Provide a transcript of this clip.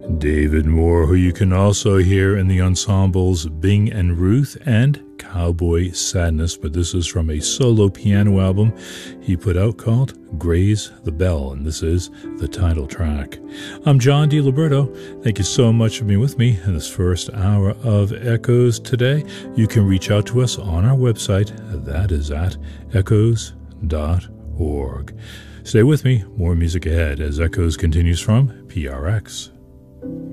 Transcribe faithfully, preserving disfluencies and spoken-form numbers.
David Moore, who you can also hear in the ensembles Bing and Ruth and Cowboy Sadness, but this is from a solo piano album he put out called Graze the Bell, and this is the title track. I'm John DiLiberto. Thank you so much for being with me in this first hour of Echoes today. You can reach out to us on our website, that is at echoes dot org. Stay with me, more music ahead as Echoes continues from P R X.